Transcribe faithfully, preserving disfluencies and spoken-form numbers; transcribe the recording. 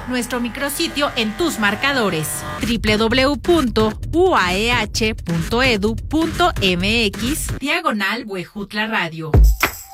nuestro micrositio en tus marcadores doble u doble u doble u punto u a e h punto e d u punto m x diagonal Huejutla Radio.